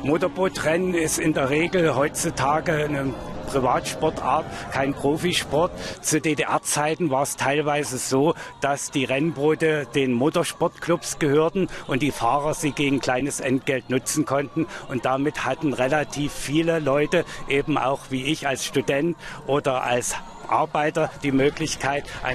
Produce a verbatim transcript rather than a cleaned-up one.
Motorbootrennen ist in der Regel heutzutage eine Privatsportart, kein Profisport. Zu D D R-Zeiten war es teilweise so, dass die Rennboote den Motorsportclubs gehörten und die Fahrer sie gegen kleines Entgelt nutzen konnten. Und damit hatten relativ viele Leute, eben auch wie ich als Student oder als Arbeiter, die Möglichkeit,